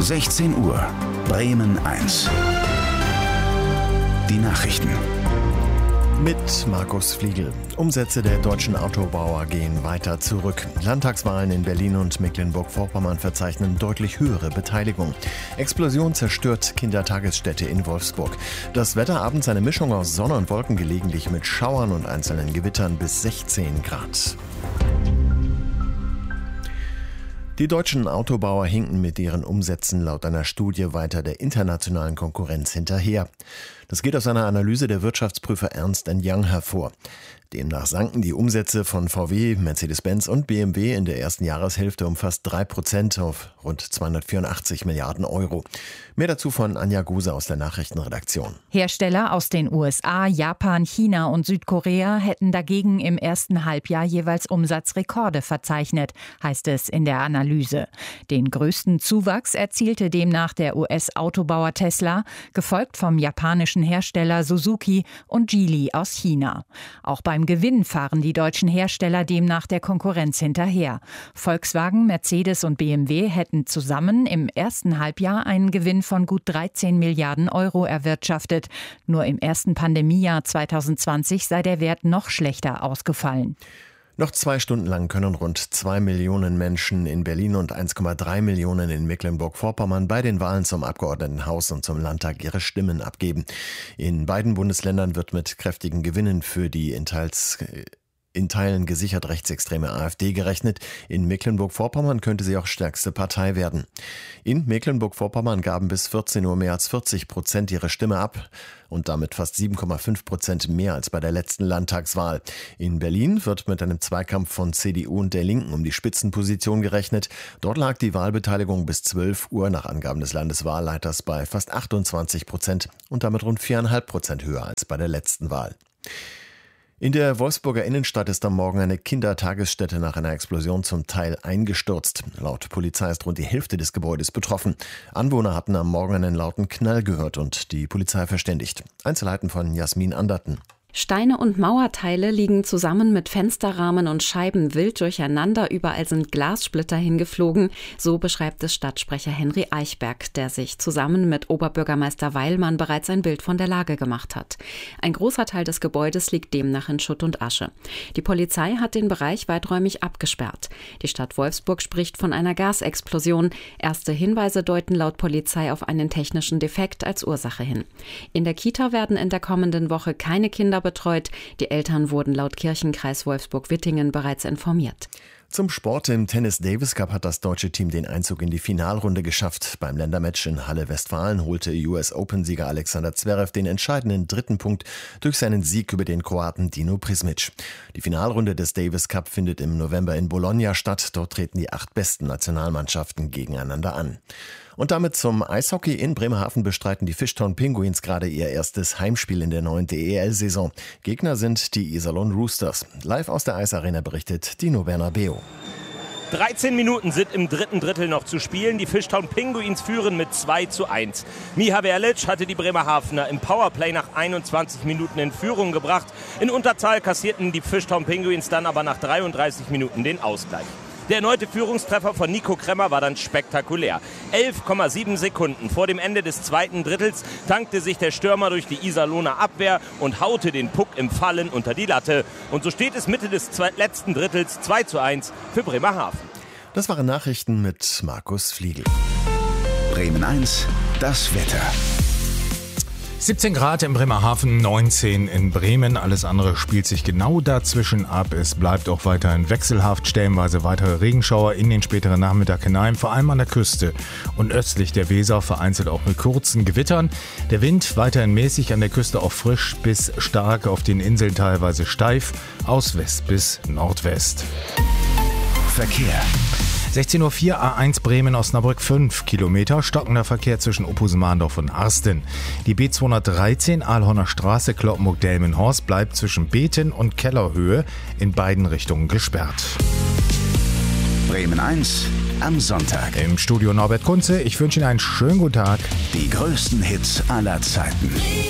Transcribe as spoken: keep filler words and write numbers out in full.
sechzehn Uhr, Bremen eins. Die Nachrichten. Mit Markus Fliegel. Umsätze der deutschen Autobauer gehen weiter zurück. Landtagswahlen in Berlin und Mecklenburg-Vorpommern verzeichnen deutlich höhere Beteiligung. Explosion zerstört Kindertagesstätte in Wolfsburg. Das Wetter abends eine Mischung aus Sonne und Wolken, gelegentlich mit Schauern und einzelnen Gewittern bis sechzehn Grad. Die deutschen Autobauer hinken mit ihren Umsätzen laut einer Studie weiter der internationalen Konkurrenz hinterher. Das geht aus einer Analyse der Wirtschaftsprüfer Ernst and Young hervor. Demnach sanken die Umsätze von V W, Mercedes-Benz und B M W in der ersten Jahreshälfte um fast drei Prozent auf rund zweihundertvierundachtzig Milliarden Euro. Mehr dazu von Anja Guse aus der Nachrichtenredaktion. Hersteller aus den U S A, Japan, China und Südkorea hätten dagegen im ersten Halbjahr jeweils Umsatzrekorde verzeichnet, heißt es in der Analyse. Den größten Zuwachs erzielte demnach der U S-Autobauer Tesla, gefolgt vom japanischen Hersteller Suzuki und Geely aus China. Auch beim Gewinn fahren die deutschen Hersteller demnach der Konkurrenz hinterher. Volkswagen, Mercedes und B M W hätten zusammen im ersten Halbjahr einen Gewinn von gut dreizehn Milliarden Euro erwirtschaftet. Nur im ersten Pandemiejahr zweitausendzwanzig sei der Wert noch schlechter ausgefallen. Noch zwei Stunden lang können rund zwei Millionen Menschen in Berlin und eins Komma drei Millionen in Mecklenburg-Vorpommern bei den Wahlen zum Abgeordnetenhaus und zum Landtag ihre Stimmen abgeben. In beiden Bundesländern wird mit kräftigen Gewinnen für die in teils in Teilen gesichert rechtsextreme AfD gerechnet. In Mecklenburg-Vorpommern könnte sie auch stärkste Partei werden. In Mecklenburg-Vorpommern gaben bis vierzehn Uhr mehr als vierzig Prozent ihre Stimme ab und damit fast sieben Komma fünf Prozent mehr als bei der letzten Landtagswahl. In Berlin wird mit einem Zweikampf von C D U und der Linken um die Spitzenposition gerechnet. Dort lag die Wahlbeteiligung bis zwölf Uhr nach Angaben des Landeswahlleiters bei fast achtundzwanzig Prozent und damit rund vier Komma fünf Prozent höher als bei der letzten Wahl. In der Wolfsburger Innenstadt ist am Morgen eine Kindertagesstätte nach einer Explosion zum Teil eingestürzt. Laut Polizei ist rund die Hälfte des Gebäudes betroffen. Anwohner hatten am Morgen einen lauten Knall gehört und die Polizei verständigt. Einzelheiten von Jasmin Anderten. Steine und Mauerteile liegen zusammen mit Fensterrahmen und Scheiben wild durcheinander. Überall sind Glassplitter hingeflogen. So beschreibt es Stadtsprecher Henry Eichberg, der sich zusammen mit Oberbürgermeister Weilmann bereits ein Bild von der Lage gemacht hat. Ein großer Teil des Gebäudes liegt demnach in Schutt und Asche. Die Polizei hat den Bereich weiträumig abgesperrt. Die Stadt Wolfsburg spricht von einer Gasexplosion. Erste Hinweise deuten laut Polizei auf einen technischen Defekt als Ursache hin. In der Kita werden in der kommenden Woche keine Kinder betreut. Die Eltern wurden laut Kirchenkreis Wolfsburg-Wittingen bereits informiert. Zum Sport im Tennis Davis Cup hat das deutsche Team den Einzug in die Finalrunde geschafft. Beim Ländermatch in Halle Westfalen holte U S-Open-Sieger Alexander Zverev den entscheidenden dritten Punkt durch seinen Sieg über den Kroaten Dino Prismic. Die Finalrunde des Davis Cup findet im November in Bologna statt. Dort treten die acht besten Nationalmannschaften gegeneinander an. Und damit zum Eishockey. In Bremerhaven bestreiten die Fishtown Penguins gerade ihr erstes Heimspiel in der neuen D E L-Saison. Gegner sind die Iserlohn Roosters. Live aus der Eisarena berichtet Dino Bernabeo. dreizehn Minuten sind im dritten Drittel noch zu spielen. Die Fishtown Penguins führen mit zwei zu eins. Miha Verlic hatte die Bremerhavener im Powerplay nach einundzwanzig Minuten in Führung gebracht. In Unterzahl kassierten die Fishtown Penguins dann aber nach dreiunddreißig Minuten den Ausgleich. Der erneute Führungstreffer von Nico Kremmer war dann spektakulär. elf Komma sieben Sekunden vor dem Ende des zweiten Drittels tankte sich der Stürmer durch die Iserlohner Abwehr und haute den Puck im Fallen unter die Latte. Und so steht es Mitte des letzten Drittels zwei zu eins für Bremerhaven. Das waren Nachrichten mit Markus Fliegel. Bremen eins, das Wetter. siebzehn Grad in Bremerhaven, neunzehn in Bremen. Alles andere spielt sich genau dazwischen ab. Es bleibt auch weiterhin wechselhaft, stellenweise weitere Regenschauer in den späteren Nachmittag hinein, vor allem an der Küste und östlich der Weser, vereinzelt auch mit kurzen Gewittern. Der Wind weiterhin mäßig, an der Küste auch frisch bis stark, auf den Inseln teilweise steif, aus West bis Nordwest. Verkehr. sechzehn Uhr vier, A eins Bremen-Osnabrück fünf Kilometer, stockender Verkehr zwischen Oppusmandorf und Arsten. Die B zweihundertdreizehn Aalhorner Straße Kloppenburg-Delmenhorst bleibt zwischen Beten und Kellerhöhe in beiden Richtungen gesperrt. Bremen eins am Sonntag. Im Studio Norbert Kunze, ich wünsche Ihnen einen schönen guten Tag. Die größten Hits aller Zeiten.